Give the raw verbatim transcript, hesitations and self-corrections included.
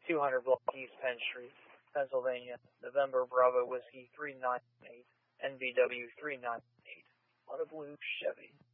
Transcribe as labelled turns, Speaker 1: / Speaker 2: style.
Speaker 1: two hundred block East Penn Street, Pennsylvania, November Bravo Whiskey three nine eight, N B W three nine eight, on a blue Chevy.